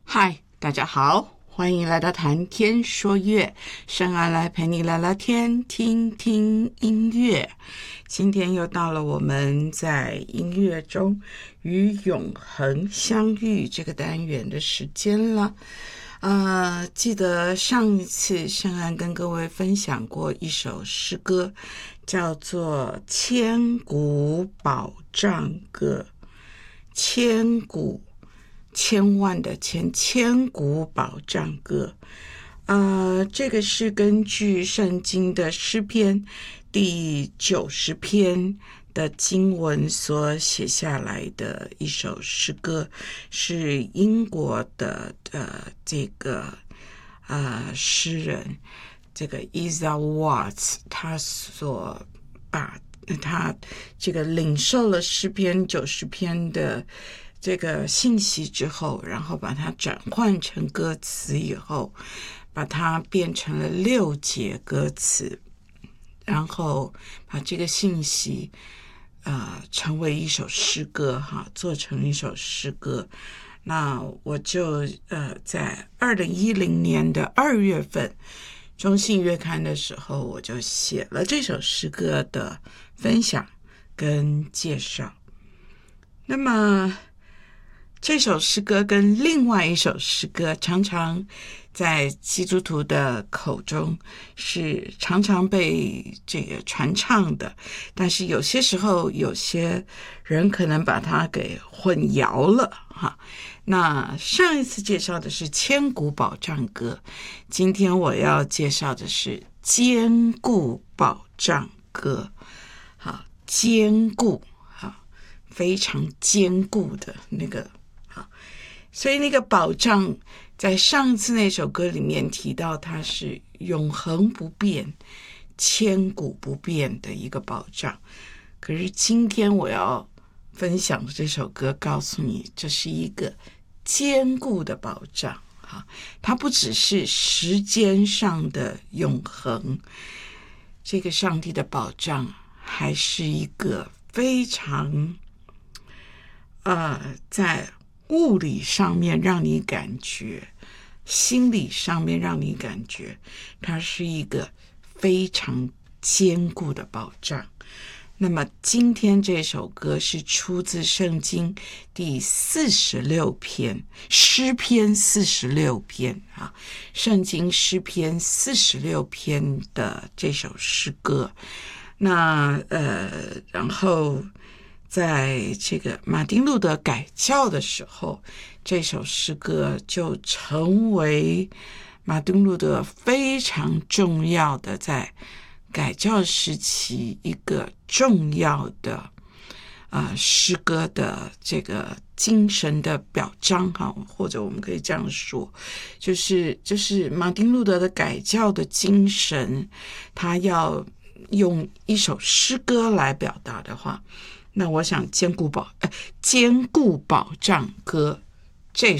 嗨，大家好，欢迎来到谈天说乐，圣安来陪你聊聊天，听听音乐。今天又到了我们在音乐中与永恒相遇这个单元的时间了。记得上一次圣安跟各位分享过一首诗歌，叫做《千古保障歌》。千万的千古保障歌。这个是根据圣经的诗篇第90篇的经文所写下来的一首诗歌，是英国的这个诗人这个 Isa Watts 他所把他这个领受了诗篇90篇的这个信息之后，然后把它转换成歌词以后，把它变成了6节歌词，然后把这个信息成为一首诗歌做成一首诗歌。那我就在2010年的2月份中信月刊的时候，我就写了这首诗歌的分享跟介绍。那么这首诗歌跟另外一首诗歌常常在基督徒的口中是常常被这个传唱的，但是有些时候有些人可能把它给混淆了那上一次介绍的是千古保障歌，今天我要介绍的是坚固保障歌。坚固非常坚固的那个所以那个保障在上次那首歌里面提到它是永恒不变千古不变的一个保障，可是今天我要分享的这首歌告诉你这是一个坚固的保障它不只是时间上的永恒，这个上帝的保障还是一个非常在物理上面让你感觉，心理上面让你感觉它是一个非常坚固的保障。那么今天这首歌是出自圣经第46篇，诗篇46篇圣经诗篇46篇的这首诗歌。那然后在这个马丁路德改教的时候，这首诗歌就成为马丁路德非常重要的在改教时期一个重要的诗歌的这个精神的表彰或者我们可以这样说，就是马丁路德的改教的精神，他要用一首诗歌来表达的话，那我想坚固保障歌